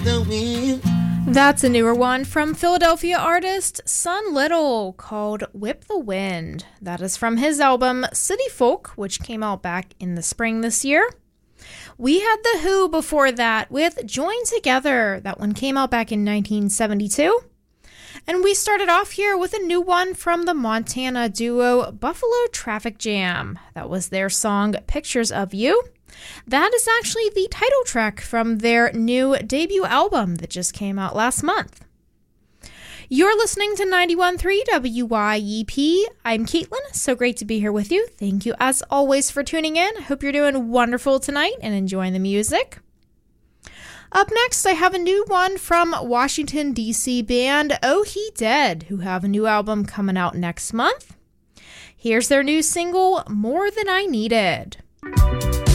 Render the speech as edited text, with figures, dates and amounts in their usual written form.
The wind. That's a newer one from Philadelphia artist Son Little called Whip the Wind. That is from his album City Folk, which came out back in the spring this year. We had The Who before that with Join Together. That one came out back in 1972. And we started off here with a new one from the Montana duo Buffalo Traffic Jam. That was their song Pictures of You. That is actually the title track from their new debut album that just came out last month. You're listening to 91.3 WYEP. I'm Caitlin. So great to be here with you. Thank you as always for tuning in. Hope you're doing wonderful tonight and enjoying the music. Up next, I have a new one from Washington, D.C. band Oh He Dead, who have a new album coming out next month. Here's their new single, More Than I Needed.